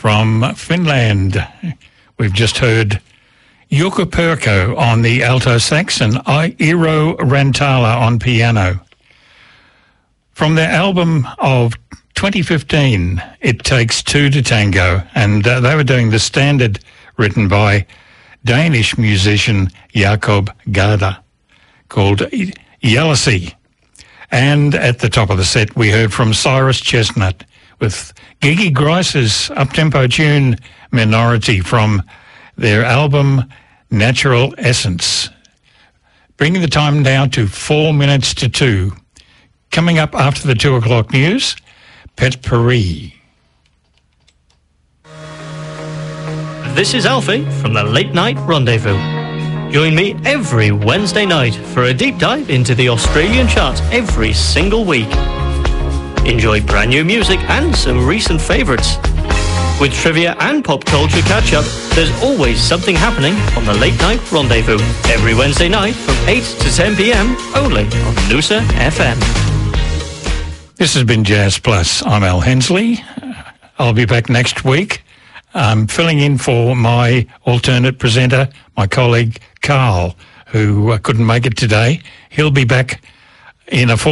from Finland. We've just heard Jukka Perkko on the alto sax and Eero Rantala on piano. From their album of 2015, It Takes Two to Tango, and they were doing the standard written by Danish musician Jakob Garda called Jealousy. And at the top of the set, we heard from Cyrus Chestnut with Gigi Grice's up-tempo tune Minority from their album Natural Essence. Bringing the time down to 4 minutes to 2. Coming up after the 2 o'clock news, Pet Paris. This is Alfie from the Late Night Rendezvous. Join me every Wednesday night for a deep dive into the Australian charts every single week. Enjoy brand new music and some recent favourites. With trivia and pop culture catch-up, there's always something happening on the Late Night Rendezvous. Every Wednesday night from 8 to 10 p.m, only on Noosa FM. This has been Jazz Plus. I'm Al Hensley. I'll be back next week. I'm filling in for my alternate presenter, my colleague Carl, who couldn't make it today. He'll be back in a